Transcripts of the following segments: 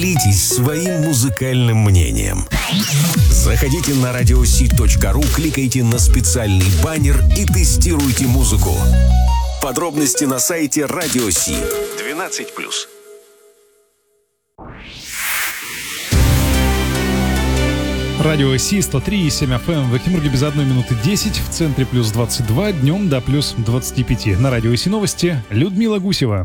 Поделитесь своим музыкальным мнением. Заходите на radiosi.ru, кликайте на специальный баннер и тестируйте музыку. Подробности на сайте Радио Си. 12+. Радио Си 103,7 FM в Екатеринбурге без 1 минуты 10, в центре плюс 22, днем до плюс 25. На Радио Си новости Людмила Гусева.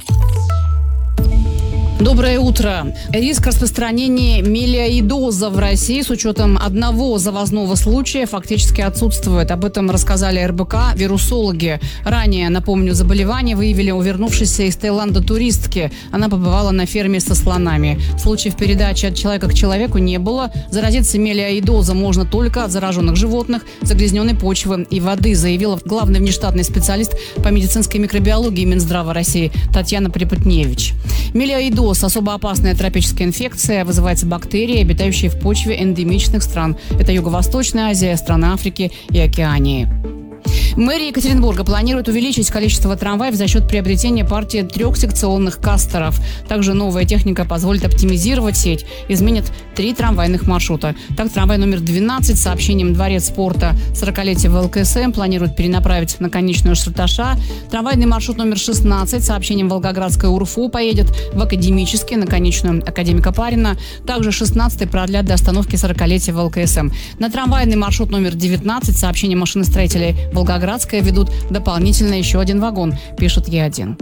Доброе утро. Риск распространения мелиоидоза в России с учетом одного завозного случая фактически отсутствует. Об этом рассказали РБК вирусологи. Ранее, напомню, заболевание выявили у вернувшейся из Таиланда туристки. Она побывала на ферме со слонами. Случаев передачи от человека к человеку не было. Заразиться мелиоидозом можно только от зараженных животных, загрязненной почвы и воды, заявила главный внештатный специалист по медицинской микробиологии Минздрава России Татьяна Припутневич. Мелиоидоз – особо опасная тропическая инфекция, вызывается бактерией, обитающей в почве эндемичных стран. Это Юго-Восточная Азия, страны Африки и Океании. Мэрия Екатеринбурга планирует увеличить количество трамваев за счет приобретения партии 3-секционных кастеров. Также новая техника позволит оптимизировать сеть, изменит 3 трамвайных маршрута. Так, трамвай номер 12 с сообщением «Дворец спорта» 40-летие ВЛКСМ планируют перенаправить на конечную Шарташа. Трамвайный маршрут номер 16 с сообщением «Волгоградская УРФУ» поедет в Академический на конечную Академика Парина. Также 16-й продлят до остановки 40-летия ВЛКСМ. На трамвайный маршрут номер 19 с сообщением машиностроителей «Волгоградская» ведут дополнительно еще один вагон, пишет Е1.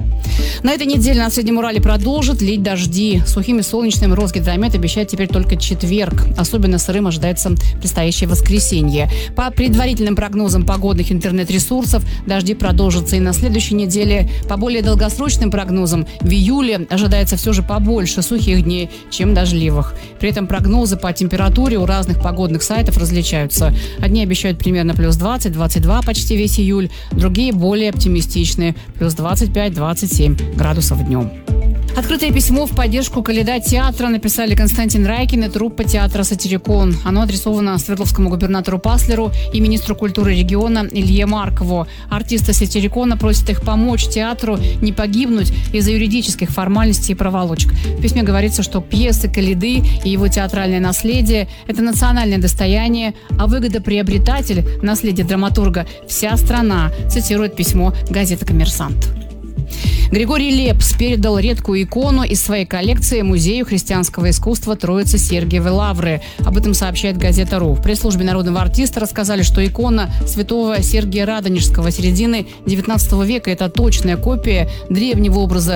На этой неделе на Среднем Урале продолжат лить дожди. Сухим и солнечным Росгидромет обещает теперь только четверг. Особенно сырым ожидается предстоящее воскресенье. По предварительным прогнозам погодных интернет-ресурсов, дожди продолжатся и на следующей неделе. По более долгосрочным прогнозам, в июле ожидается все же побольше сухих дней, чем дождливых. При этом прогнозы по температуре у разных погодных сайтов различаются. Одни обещают примерно плюс 20-22 почти весь июль, другие более оптимистичные – плюс 25-27 градусов днем. Открытое письмо в поддержку Коляда театра написали Константин Райкин и труппа театра «Сатирикон». Оно адресовано Свердловскому губернатору Паслеру и министру культуры региона Илье Маркову. Артисты «Сатирикона» просят их помочь театру не погибнуть из-за юридических формальностей и проволочек. В письме говорится, что пьесы Коляды и его театральное наследие – это национальное достояние, а выгодоприобретатель наследия драматурга – вся страна, цитирует письмо газета «Коммерсант». Григорий Лепс передал редкую икону из своей коллекции Музею христианского искусства Троицы Сергиевой Лавры. Об этом сообщает газета «Ру». В пресс-службе народного артиста рассказали, что икона святого Сергия Радонежского середины XIX века – это точная копия древнего образа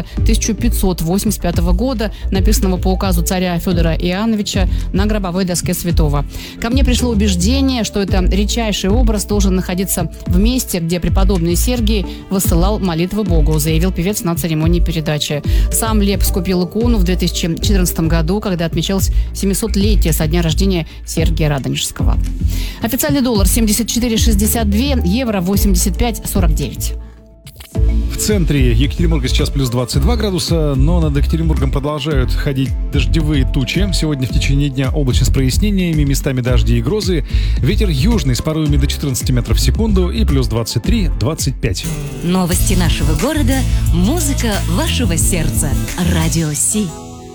1585 года, написанного по указу царя Федора Иоанновича на гробовой доске святого. Ко мне пришло убеждение, что это редчайший образ должен находиться в месте, где преподобный Сергий высылал молитвы Богу, заявил певец на церемонии передачи. Сам Лепс купил икону в 2014 году, когда отмечалось 700-летие со дня рождения Сергия Радонежского. Официальный доллар 74,62, евро 85,49. В центре Екатеринбурга сейчас плюс 22 градуса, но над Екатеринбургом продолжают ходить дождевые тучи. Сегодня в течение дня облачно с прояснениями, местами дожди и грозы. Ветер южный с порывами до 14 метров в секунду и плюс 23-25. Новости нашего города, музыка вашего сердца. Радио Си.